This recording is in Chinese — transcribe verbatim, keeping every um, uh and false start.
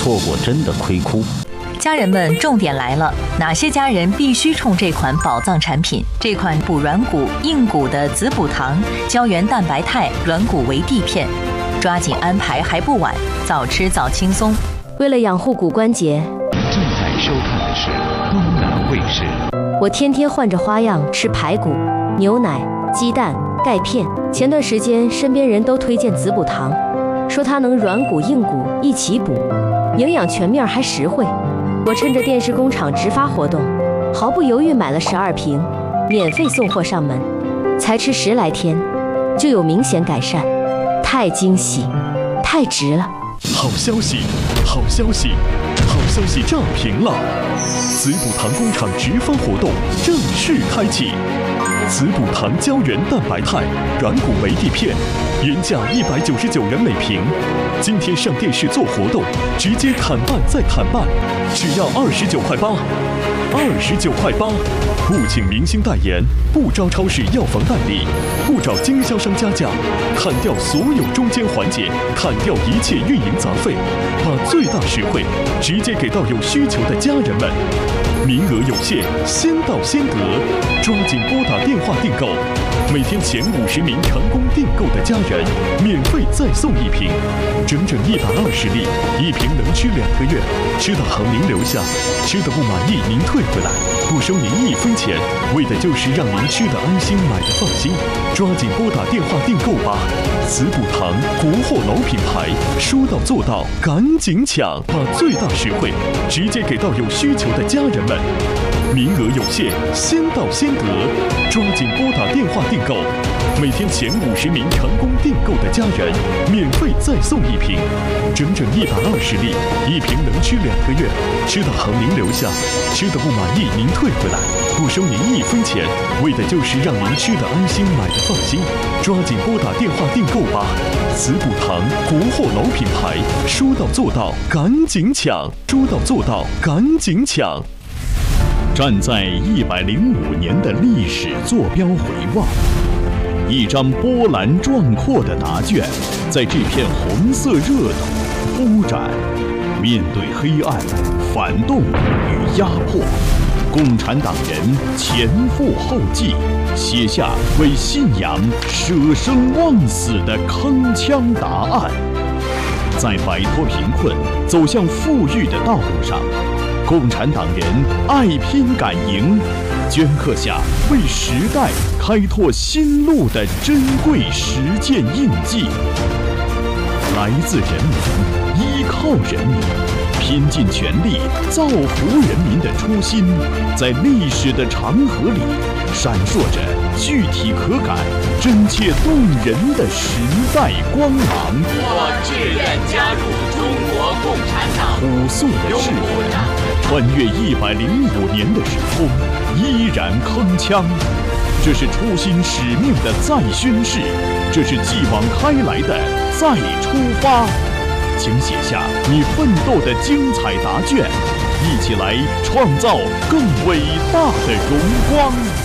错过真的亏哭。 家人们，重点来了，哪些家人必须冲这款宝藏产品？这款补软骨硬骨的子补糖胶原蛋白肽软骨维 D 片，抓紧安排还不晚，早吃早轻松。 为了养护骨关节， 正在收看的是东南卫视。 我天天换着花样吃排骨、牛奶、鸡蛋、钙片。前段时间身边人都推荐子补糖，说它能软骨硬骨一起补，营养全面还实惠。我趁着电视工厂直发活动，毫不犹豫买了十二瓶，免费送货上门。才吃十来天，就有明显改善，太惊喜，太值了！ 好消息，好消息，好消息炸屏了！子补糖工厂直发活动正式开启。子补糖胶原蛋白肽软骨维 D 片，原价一百九十九元每瓶，今天上电视做活动，直接砍半再砍半，只要二十九块八，二十九块八，不请明星代言，不招超市药房代理，不找经销商加价，砍掉所有中间环节，砍掉一切运营杂费，把最大实惠直接给到有需求的家人们。名额有限，先到先得，抓紧拨打电话订购。每天前五十名成功订购的家人，免费再送一瓶，整整一百二十粒，一瓶能吃两个月。吃的好您留下，吃的不满意您退回来，不收您一分钱，为的就是让您吃的安心，买的放心。抓紧拨打电话订购吧！子补糖国货老品牌，说到做到，赶紧抢，把最大实惠直接给到有需求的家人们。名额有限，先到先得，抓紧拨打电话订购。每天前五十名成功订购的家人，免费再送一瓶，整整一百二十粒，一瓶能吃两个月。吃的好您留下，吃的不满意您退回来，不收您一分钱，为的就是让您吃的安心，买的放心。抓紧拨打电话订购吧！子补糖国货老品牌，说到做到，赶紧抢！说到做到，赶紧抢！ 站在一百零五年的历史坐标回望，一张波澜壮阔的答卷，在这片红色热土铺展。面对黑暗、反动与压迫，共产党人前赴后继，写下为信仰舍生忘死的铿锵答案。在摆脱贫困、走向富裕的道路上，共产党人爱拼敢赢，镌刻下为时代开拓新路的珍贵实践印记。来自人民，依靠人民，拼尽全力造福人民的初心，在历史的长河里闪烁着具体可感、真切动人的时代光芒。 我志愿加入中国共产党。 朴素的誓言，穿越一百零五年的时空，依然铿锵。这是初心使命的再宣誓，这是继往开来的再出发。请写下你奋斗的精彩答卷，一起来创造更伟大的荣光。